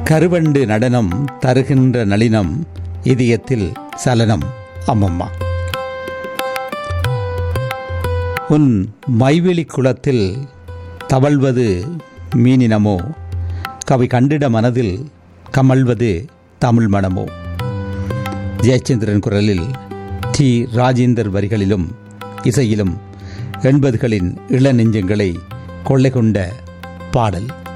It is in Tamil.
கருவண்டு நடனம் தருகின்ற நளினம் இதயத்தில் சலனம் அம்மம்மா. உன் மைவெளி குளத்தில் தவழ்வது மீனினமோ, கவி கண்டிட மனதில் கமழ்வது தமிழ் மனமோ. ஜெயச்சந்திரன் குரலில் டி ராஜேந்தர் வரிகளிலும் இசையிலும் 80களின் இளநெஞ்சங்களை கொள்ளை கொண்ட பாடல்.